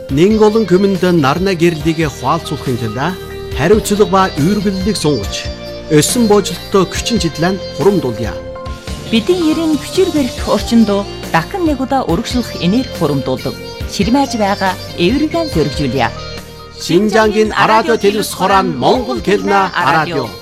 Нэг олон хүмүнд нарна гэрлийг хуалцуулахын тулд хариуцлага ба үүргэллийг сунгаж, өсөн боожлолттой хүчин чиглэн хурамдуулъя. Бидний ерийн хүчээр барих орчинд дахин нэг удаа урагшлах энерги хурамдуулдаг. Ширмэж байгаа эвригэн зөргижүүлье. Шинжангийн радио телевиз хорон Монгол хэлний радио.